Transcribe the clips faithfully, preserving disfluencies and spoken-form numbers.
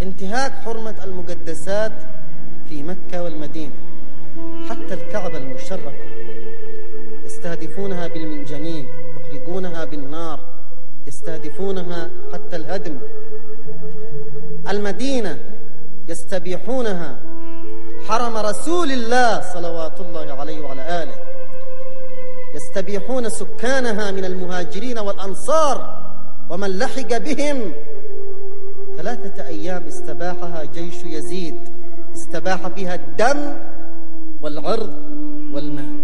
انتهاك حرمة المقدسات في مكة والمدينة، حتى الكعبة المشرفة يستهدفونها بالمنجنيق، يحرقونها بالنار، يستهدفونها حتى الهدم. المدينة يستبيحونها، حرم رسول الله صلوات الله عليه وعلى آله، يستبيحون سكانها من المهاجرين والأنصار ومن لحق بهم. ثلاثة أيام استباحها جيش يزيد، استباح فيها الدم والعرض والمال.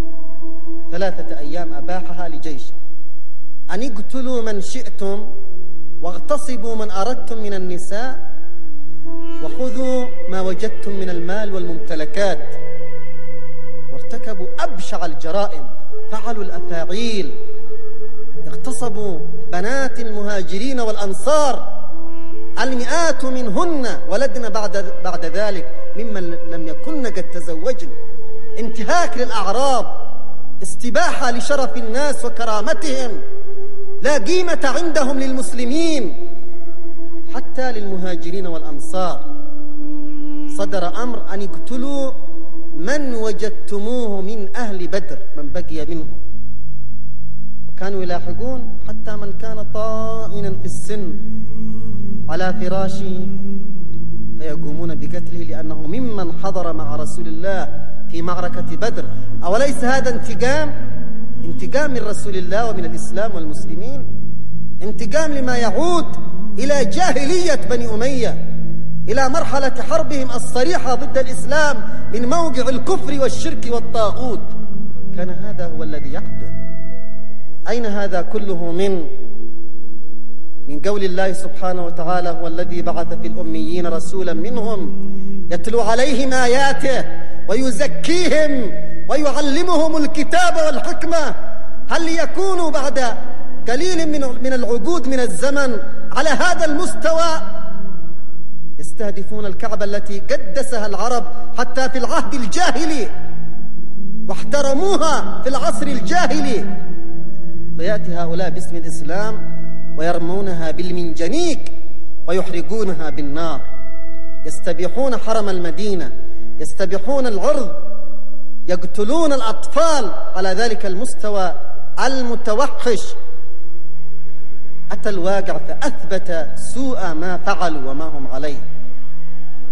ثلاثة أيام أباحها لجيش. أن اقتلوا من شئتم واغتصبوا من أردتم من النساء وخذوا ما وجدتم من المال والممتلكات. وارتكبوا أبشع الجرائم، فعلوا الأفاعيل، اغتصبوا بنات المهاجرين والأنصار، المئات منهن ولدن بعد, بعد ذلك ممن لم يكن قد تزوجن. انتهاك للأعراض، استباحة لشرف الناس وكرامتهم، لا قيمة عندهم للمسلمين حتى للمهاجرين والأنصار. صدر أمر أن يقتلوا من وجدتموه من أهل بدر، من بقي منهم. وكانوا يلاحقون حتى من كان طائنا في السن على فراشه فيقومون بقتله لأنه ممن حضر مع رسول الله في معركة بدر. أوليس هذا انتقام؟ انتقام من رسول الله ومن الإسلام والمسلمين، انتقام لما يعود إلى جاهلية بني أمية، إلى مرحلة حربهم الصريحة ضد الإسلام من موقع الكفر والشرك والطاغوت. كان هذا هو الذي يحدث. أين هذا كله من من قول الله سبحانه وتعالى: هو الذي بعث في الأميين رسولا منهم يتلو عليهم آياته ويزكيهم ويعلمهم الكتاب والحكمة. هل يكونوا بعد قليل من من العقود من الزمن على هذا المستوى؟ يستهدفون الكعبة التي قدسها العرب حتى في العهد الجاهلي واحترموها في العصر الجاهلي، فيأتي هؤلاء باسم الإسلام ويرمونها بالمنجنيق ويحرقونها بالنار. يستبيحون حرم المدينة، يستبيحون العرض، يقتلون الأطفال على ذلك المستوى المتوحش. أتى الواقع فأثبت سوء ما فعلوا وما هم عليه.